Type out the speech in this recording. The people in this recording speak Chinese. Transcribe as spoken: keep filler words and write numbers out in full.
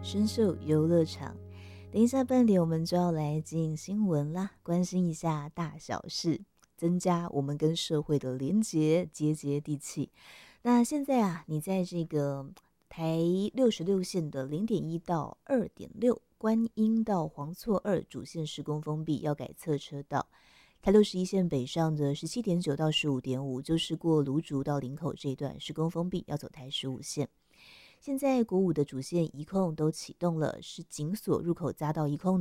深受游乐场。等一下半点我们就要来进新闻啦，关心一下大小事，增加我们跟社会的连结，接接地气。那现在啊，你在这个台六十六线的零点一到二点六，观音到黄厝二主线施工封闭，要改侧车道。台六十一线北上的十七点九到十五点五，就是过芦竹到林口这一段施工封闭，要走台十五线。现在国五的主线移控都启动了，是紧锁入口匝道移控